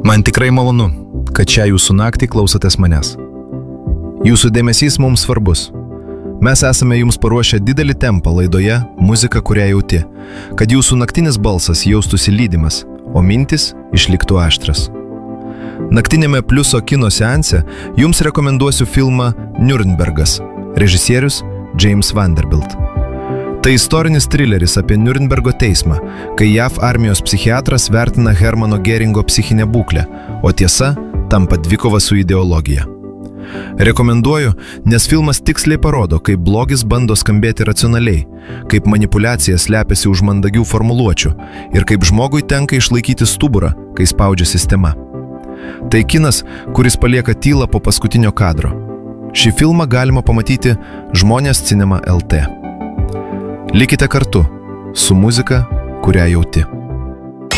Man tikrai malonu, kad šią jūsų naktį klausotės manęs. Jūsų dėmesys mums svarbus. Mes esame jums paruošę didelį tempą laidoje Muzika, kurią jauti, kad jūsų naktinis balsas jaustųsi lydimas, o mintis išliktų aštras. Naktinėme Pliuso kino seanse jums rekomenduosiu filmą Niurnbergas, režisierius James Vanderbilt. Tai istorinis trileris apie Niurnbergo teismą, kai JAV armijos psichiatras vertina Hermano Geringo psichinę būklę, o tiesa tampa dvikova su ideologija. Rekomenduoju, nes filmas tiksliai parodo, kaip blogis bando skambėti racionaliai, kaip manipuliacija slepiasi už mandagių formuluočių ir kaip žmogui tenka išlaikyti stuburą, kai spaudžia sistema. Tai kinas, kuris palieka tylą po paskutinio kadro. Šį filmą galima pamatyti Žmonės Cinema LT. Likite kartu su muzika, kurią jauti.